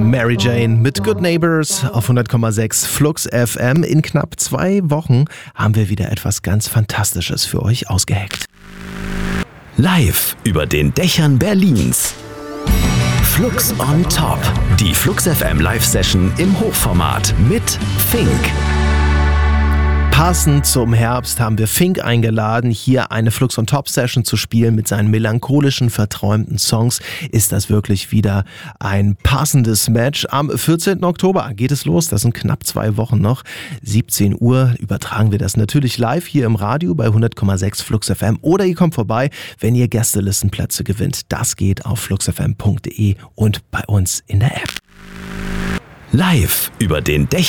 Mary Jane mit Good Neighbors auf 100,6 Flux FM. In knapp 2 Wochen haben wir wieder etwas ganz Fantastisches für euch ausgeheckt. Live über den Dächern Berlins. Flux on Top. Die Flux FM Live-Session im Hochformat mit Fink. Passend zum Herbst haben wir Fink eingeladen, hier eine Flux on Top Session zu spielen mit seinen melancholischen, verträumten Songs. Ist das wirklich wieder ein passendes Match? Am 14. Oktober geht es los, das sind knapp 2 Wochen noch. 17 Uhr übertragen wir das natürlich live hier im Radio bei 100,6 Flux FM. Oder ihr kommt vorbei, wenn ihr Gästelistenplätze gewinnt. Das geht auf fluxfm.de und bei uns in der App. Live über den Dächern